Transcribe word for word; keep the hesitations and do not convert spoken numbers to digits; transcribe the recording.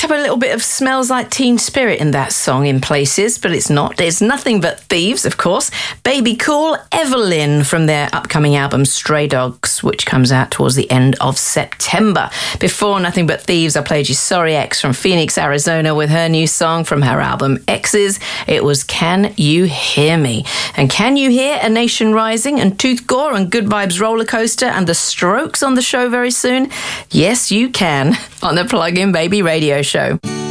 have a little bit of Smells Like Teen Spirit in that song in places, but it's not. It's Nothing But Thieves, of course. Baby Cool, Evelyn from their upcoming album Stray Dogs, which comes out towards the end of September. Before Nothing But Thieves, I played you Sorry X from Phoenix, Arizona with her new song from her album X's. It was Can You Hear Me? And can you hear A Nation Rising and Tooth Gore and Good Vibes Roller Coaster and The Strokes on the show very soon? Yes, you can on the Plug In Baby Radio Show.